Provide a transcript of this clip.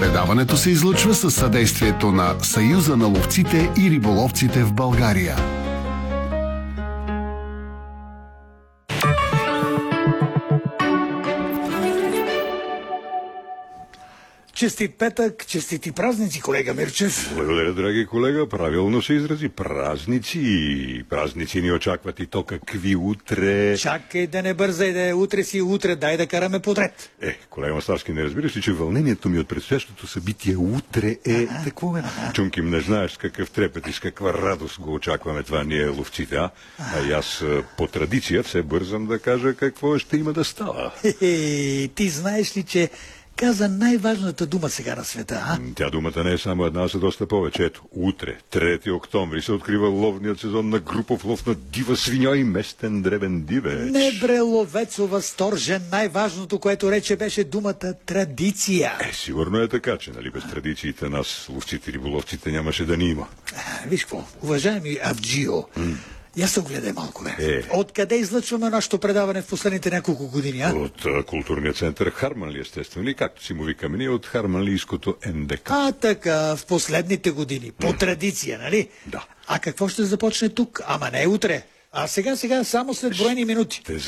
Предаването се излъчва със съдействието на Съюза на ловците и риболовците в България. Честит петък, честити празници, колега Мирчев. Благодаря, драги колега. Правилно се изрази. Празници. Празници ни очакват и то какви утре. Чакай да не бързай да е утре си утре, дай да караме подред. Колега Маславски, не разбираш ли, че вълнението ми от предстоящото събитие утре е такова? Чунким, не знаеш с какъв трепет и с каква радост го очакваме това ние ловците, а? А и аз по традиция все бързам да кажа какво ще има да става. Ти знаеш ли, че каза най-важната дума сега на света, а? Тя думата не е само една, а са доста повече. Ето, утре, 3 октомври, се открива ловният сезон на групов лов на дива свиня и местен дребен дивеч. Не бре, ловецо възторжен, най-важното, което рече, беше думата традиция. Сигурно е така, че нали без традициите нас, ловците и риболовците, нямаше да ни има. Виж какво, уважаеми Авджио, я се огледай малко, бе. Откъде излъчваме нашето предаване в последните няколко години, а? От културния център Харманли, естествено, или както си му викаме ние, от Харманлийското НДК. Така, в последните години, по традиция, нали? Да. А какво ще започне тук? Ама не утре. А сега, само след броени минути. Ще